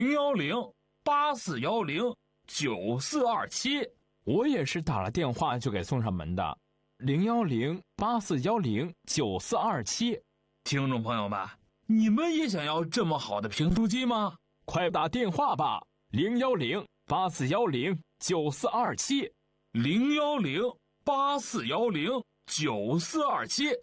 010-8410-9427。 我也是打了电话就给送上门的，010-8410-9427。 听众朋友们，你们也想要这么好的评书机吗？ 快打电话吧，010-8410-9427。 010-8410-9427。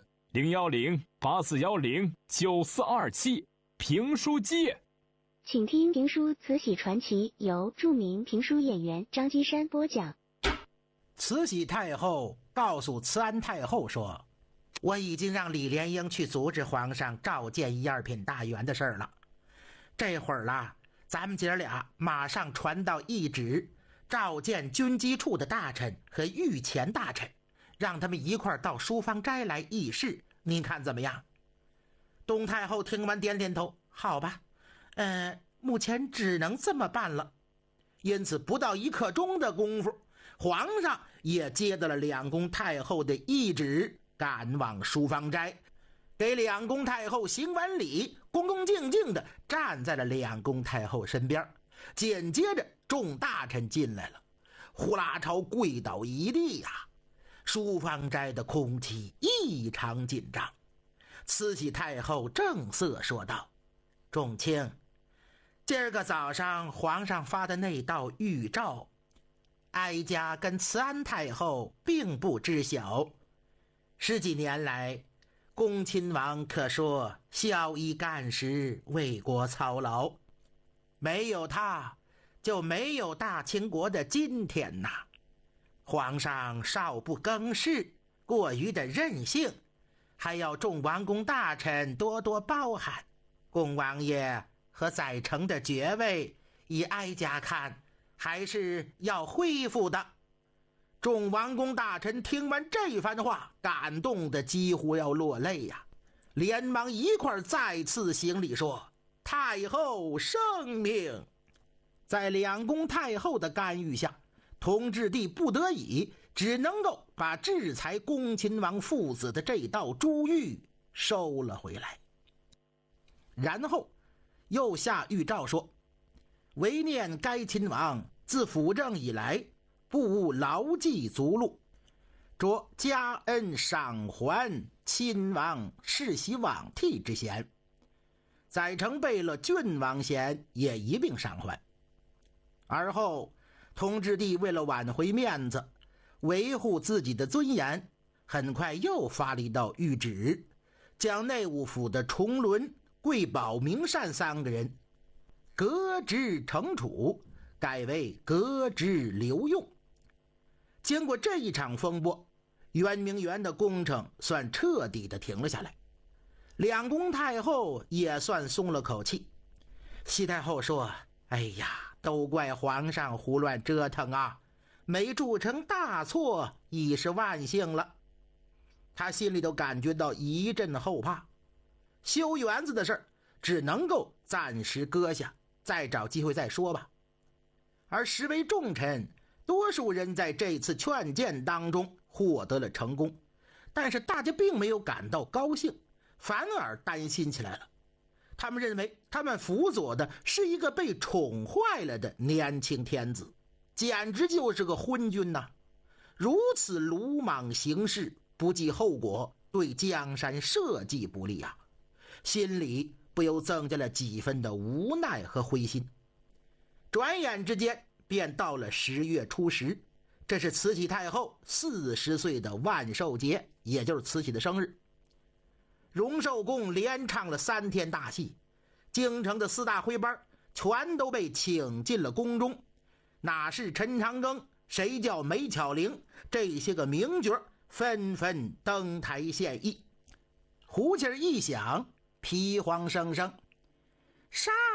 010-8410-9427。评书机。 请听评书《慈禧传奇》，由著名评书演员张金山播讲。 慈禧太后告诉慈安太后说，我已经让李莲英去阻止皇上召见1、2品大员的事儿了。这会儿啦，咱们姐俩马上传到懿旨，召见军机处的大臣和御前大臣，让他们一块儿到书坊斋来议事，您看怎么样？东太后听完点点头，好吧，目前只能这么办了。因此不到1刻钟的功夫，皇上也接到了两宫太后的懿旨，赶往书坊斋，给两宫太后行完礼，恭恭敬敬地站在了两宫太后身边。紧接着众大臣进来了，呼啦朝跪倒一地呀。书坊斋的空气异常紧张。慈禧太后正色说道，众卿，今儿个早上皇上发的那道谕诏，哀家跟慈安太后并不知晓。10几年来，恭亲王可说孝义干实，为国操劳，没有他就没有大清国的今天呐。皇上少不更事，过于的任性，还要众王公大臣多多包涵。恭王爷和载成的爵位，以哀家看还是要恢复的。众王公大臣听完这番话，感动的几乎要落泪呀，连忙一块再次行礼说，太后圣命。在两宫太后的干预下，同治帝不得已只能够把制裁恭亲王父子的这道珠谕收了回来。然后又下谕诏说，唯念该亲王自辅政以来，不务劳绩足禄，着加恩赏还亲王世袭罔替之嫌，载成备了郡王衔也一并赏还。而后同治帝为了挽回面子，维护自己的尊严，很快又发了一道谕旨，将内务府的崇伦、贵宝、明善3个人革职惩处，改为革职留用。经过这一场风波，圆明园的工程算彻底的停了下来，两宫太后也算松了口气。西太后说，哎呀，都怪皇上胡乱折腾啊，没铸成大错已是万幸了。他心里都感觉到一阵后怕，修园子的事儿只能够暂时搁下，再找机会再说吧。而10位重臣，多数人在这次劝谏当中获得了成功，但是大家并没有感到高兴，反而担心起来了。他们认为他们辅佐的是一个被宠坏了的年轻天子，简直就是个昏君呐！如此鲁莽行事，不计后果，对江山社稷不利啊！心里不由增加了几分的无奈和灰心。转眼之间便到了10月初10，这是慈禧太后40岁的万寿节，也就是慈禧的生日。荣寿宫连唱了3天大戏，京城的4大徽班全都被请进了宫中。哪是陈长庚，谁叫梅巧玲，这些个名角纷纷登台献艺。胡琴一响，皮黄声声，杀